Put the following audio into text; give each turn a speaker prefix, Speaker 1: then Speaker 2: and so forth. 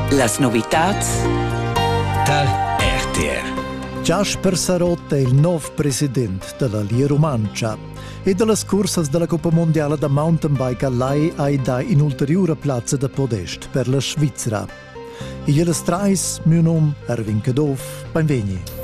Speaker 1: Las novitats
Speaker 2: da RTR.
Speaker 3: Jasper Sarot è il nuovo presidente della Lia Romancia e delle corse della Coppa Mondiale da Mountain Bike a lei ha dato un'ulteriore piazza da podest per la Svizzera. E gliele strais, mio nome, Erwin Kedov, benvegni.